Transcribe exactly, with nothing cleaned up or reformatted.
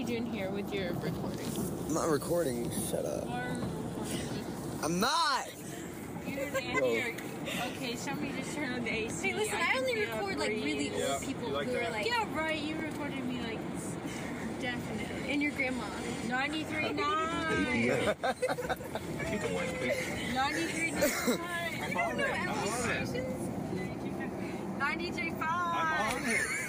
you doing here with your recording? I'm not recording. Shut up. I'm not. You're here. Okay, somebody just turned on the A C. Hey, listen, I, I only record like really old yeah, people like who that? are like. Yeah, right. You recorded me like definitely. And your grandma. ninety-three point nine. ninety-three point nine. You don't know L A stations? ninety-three point five. I'm on it.